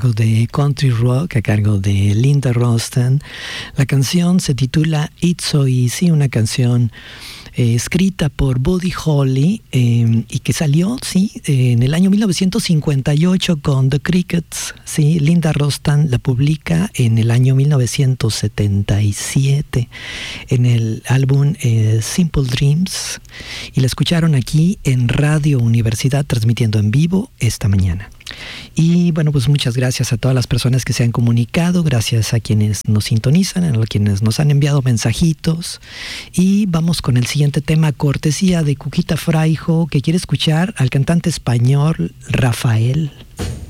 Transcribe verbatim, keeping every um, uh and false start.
cargo de Country Rock, a cargo de Linda Ronstadt. La canción se titula It's So Easy, una canción Eh, escrita por Buddy Holly eh, y que salió, sí, eh, en el año mil novecientos cincuenta y ocho con The Crickets, sí. Linda Ronstadt la publica en el año mil novecientos setenta y siete en el álbum eh, Simple Dreams, y la escucharon aquí en Radio Universidad, transmitiendo en vivo esta mañana. Y bueno, pues muchas gracias a todas las personas que se han comunicado, gracias a quienes nos sintonizan, a quienes nos han enviado mensajitos. Y vamos con el siguiente tema, cortesía de Cuquita Fraijo, que quiere escuchar al cantante español Rafael.